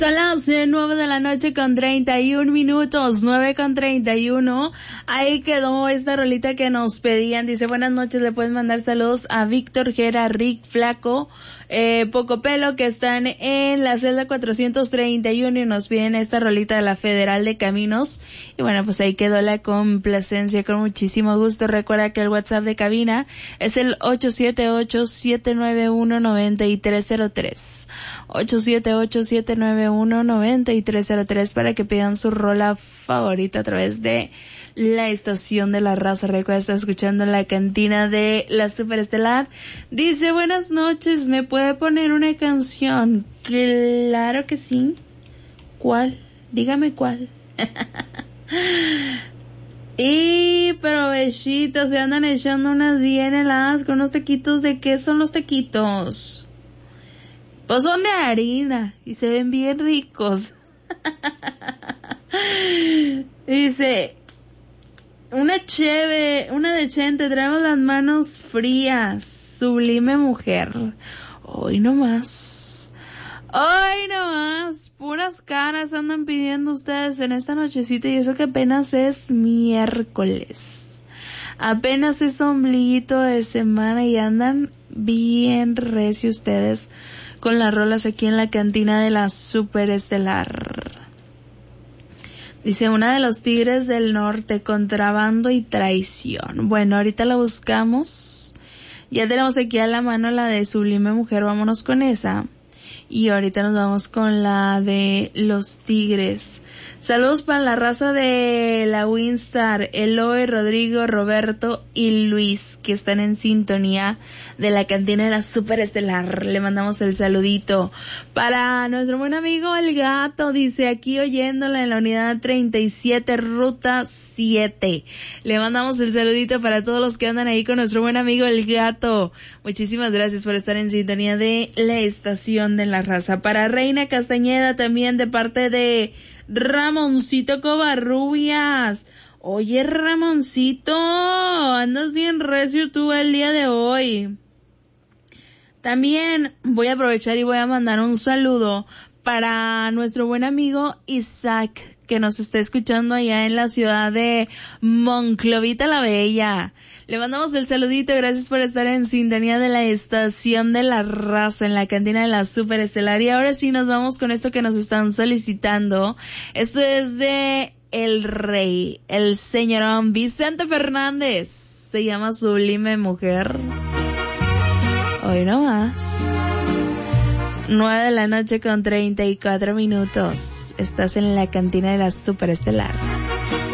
Son las 9 de la noche con 31 minutos, 9:31. Ahí quedó esta rolita que nos pedían. Dice, buenas noches, le pueden mandar saludos a Víctor, Gera, Rick, Flaco, Poco Pelo, que están en la celda 431 y nos piden esta rolita de la Federal de Caminos. Y bueno, pues ahí quedó la complacencia con muchísimo gusto. Recuerda que el WhatsApp de cabina es el 878-791-9303. 878-791-9303 para que pidan su rola favorita a través de la estación de la raza. Recuerda, está escuchando la cantina de la Superestelar. Dice, buenas noches, ¿me puede poner una canción? Claro que sí. ¿Cuál? Dígame cuál. Y provechito, se andan echando unas bien heladas con unos taquitos. ¿De qué son los taquitos? Pues son de harina y se ven bien ricos. Dice, una de chente, traemos las manos frías, sublime mujer. Hoy nomás, puras caras andan pidiendo ustedes en esta nochecita, y eso que apenas es miércoles. Apenas es ombliguito de semana y andan bien recio ustedes con las rolas aquí en la cantina de la Superestelar. Dice, una de los Tigres del Norte, contrabando y traición. Bueno, ahorita la buscamos. Ya tenemos aquí a la mano la de Sublime Mujer, vámonos con esa. Y ahorita nos vamos con la de los Tigres. Saludos para la raza de la Winstar, Eloy, Rodrigo, Roberto y Luis, que están en sintonía de la cantina de la Superestelar. Le mandamos el saludito. Para nuestro buen amigo El Gato, dice, aquí oyéndola en la unidad 37, ruta 7. Le mandamos el saludito para todos los que andan ahí con nuestro buen amigo El Gato. Muchísimas gracias por estar en sintonía de la estación de la raza. Para Reina Castañeda, también de parte de Ramoncito Covarrubias. Oye, Ramoncito, andas bien recio tú el día de hoy. También voy a aprovechar y voy a mandar un saludo para nuestro buen amigo Isaac, que nos está escuchando allá en la ciudad de Monclovita la Bella. Le mandamos el saludito, gracias por estar en sintonía de la estación de la raza en la cantina de la Superestelar. Y ahora sí nos vamos con esto que nos están solicitando. Esto es de El Rey, el señorón Vicente Fernández. Se llama Sublime Mujer. Hoy no más. 9 de la noche con 34 minutos. Estás en la cantina de la Superestelar.